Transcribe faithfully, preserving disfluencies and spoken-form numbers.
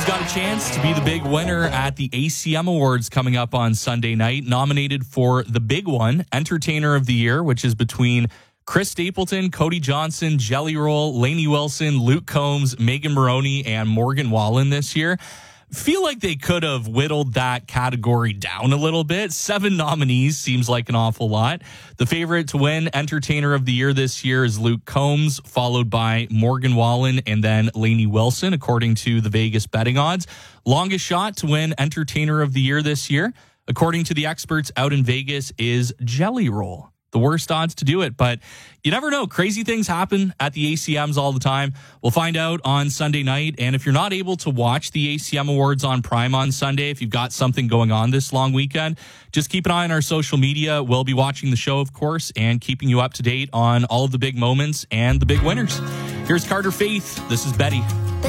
got a chance to be the big winner at the A C M Awards coming up on Sunday night. Nominated for the big one, Entertainer of the Year, which is between Chris Stapleton, Cody Johnson, Jelly Roll, Lainey Wilson, Luke Combs, Megan Moroney, and Morgan Wallen this year. Feel like they could have whittled that category down a little bit. Seven nominees seems like an awful lot. The favorite to win Entertainer of the Year this year is Luke Combs, followed by Morgan Wallen and then Lainey Wilson, according to the Vegas betting odds. Longest shot to win Entertainer of the Year this year, according to the experts out in Vegas, is Jelly Roll. The worst odds to do it, but you never know. Crazy things happen at the A C Ms all the time. We'll find out on Sunday night. And if you're not able to watch the A C M Awards on Prime on Sunday, if you've got something going on this long weekend, just keep an eye on our social media. We'll be watching the show, of course, and keeping you up to date on all of the big moments and the big winners. Here's Carter Faith. This is Betty.